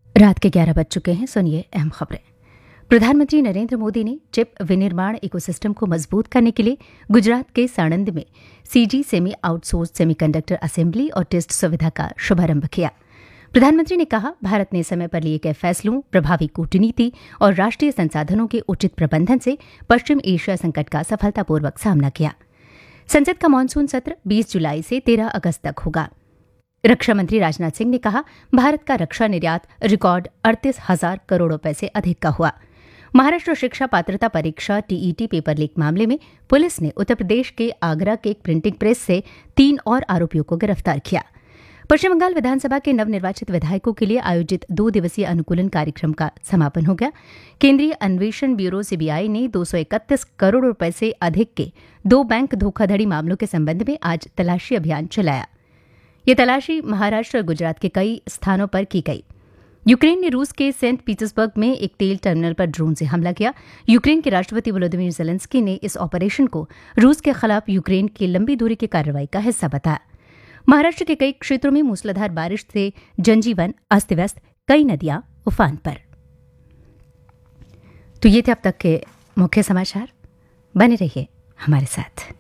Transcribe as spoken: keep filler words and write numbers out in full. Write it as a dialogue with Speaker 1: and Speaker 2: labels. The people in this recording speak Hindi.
Speaker 1: रात के ग्यारह बज चुके हैं। सुनिए अहम खबरें। प्रधानमंत्री नरेंद्र मोदी ने चिप विनिर्माण इकोसिस्टम को मजबूत करने के लिए गुजरात के साणंद में CG semi outsource semiconductor assembly और टेस्ट सुविधा का शुभारंभ किया। प्रधानमंत्री ने कहा, भारत ने समय पर लिए गए फैसलों, प्रभावी कूटनीति और राष्ट्रीय संसाधनों के उचित प्रबंधन से पश्चिम एशिया संकट का सफलतापूर्वक सामना किया। संसद का मानसून सत्र बीस जुलाई से तेरह अगस्त तक होगा। रक्षा मंत्री राजनाथ सिंह ने कहा, भारत का रक्षा निर्यात रिकॉर्ड अड़तीस हजार करोड़ रुपए से अधिक का हुआ। महाराष्ट्र शिक्षा पात्रता परीक्षा टीईटी पेपर लीक मामले में पुलिस ने उत्तर प्रदेश के आगरा के एक प्रिंटिंग प्रेस से तीन और आरोपियों को गिरफ्तार किया। पश्चिम बंगाल विधानसभा के नवनिर्वाचित विधायकों के लिए आयोजित दो दिवसीय अनुकूलन कार्यक्रम का समापन हो गया। केंद्रीय अन्वेषण ब्यूरो सीबीआई ने दो सौ इकतीस करोड़ रुपए से अधिक के दो बैंक धोखाधड़ी मामलों के संबंध में आज तलाशी अभियान चलाया। ये तलाशी महाराष्ट्र और गुजरात के कई स्थानों पर की गई। यूक्रेन ने रूस के सेंट पीटर्सबर्ग में एक तेल टर्मिनल पर ड्रोन से हमला किया। यूक्रेन के राष्ट्रपति वोलोदिमीर ज़ेलेंस्की ने इस ऑपरेशन को रूस के खिलाफ यूक्रेन की लंबी दूरी की कार्रवाई का हिस्सा बताया। महाराष्ट्र के कई क्षेत्रों में मूसलाधार बारिश से जनजीवन अस्त व्यस्त, कई नदियां उफान पर। तो ये थे अब तक के मुख्य समाचार। बने रहिए हमारे साथ।